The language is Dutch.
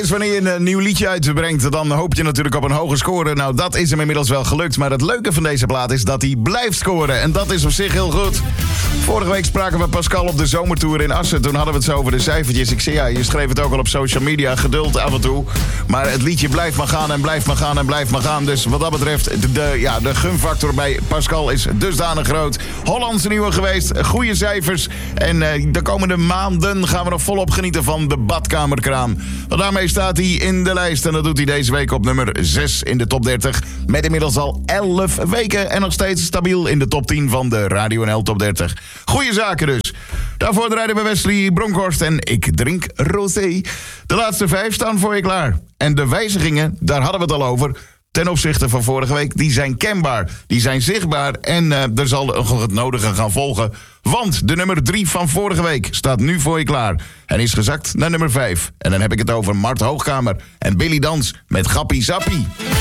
is wanneer je een nieuw liedje uitbrengt, dan hoop je natuurlijk op een hoge score. Nou, dat is hem inmiddels wel gelukt. Maar het leuke van deze plaat is dat hij blijft scoren. En dat is op zich heel goed. Vorige week spraken we Pascal op de zomertour in Assen. Toen hadden we het zo over de cijfertjes. Ik zei, ja, je schreef het ook al op social media. Geduld af en toe. Maar het liedje blijft maar gaan en blijft maar gaan en blijft maar gaan. Dus wat dat betreft, de gunfactor bij Pascal is dusdanig groot. Hollandse nieuwe geweest, goede cijfers. En de komende maanden gaan we nog volop genieten van de badkamerkraan. Want daarmee staat hij in de lijst. En dat doet hij deze week op nummer 6 in de top 30. Met inmiddels al 11 weken. En nog steeds stabiel in de top 10 van de Radio NL Top 30. Goeie zaken dus. Daarvoor draaien we Wesley Bronkhorst en Ik Drink Rosé. De laatste 5 staan voor je klaar. En de wijzigingen, daar hadden we het al over. Ten opzichte van vorige week, die zijn kenbaar. Die zijn zichtbaar en er zal nog het nodige gaan volgen. Want de nummer 3 van vorige week staat nu voor je klaar. En is gezakt naar nummer 5. En dan heb ik het over Mart Hoogkamer en Billy Dans met Gappie Zappie.